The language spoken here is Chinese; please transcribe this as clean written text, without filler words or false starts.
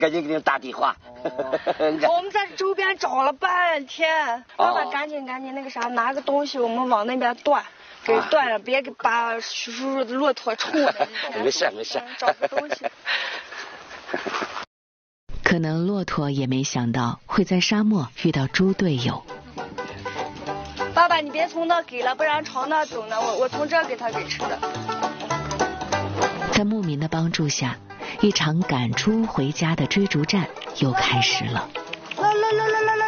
赶紧给你打电话。 我们在周边找了半天，爸爸赶紧那个啥，拿个东西我们往那边断，给断了，别给把叔叔的骆驼冲了。 没事。 找个东西。 可能骆驼也没想到会在沙漠遇到猪队友。 爸爸，你别从那给了，不然朝那走呢。我从这给他给吃的。 在牧民的帮助下，一场赶猪回家的追逐战又开始了。 来！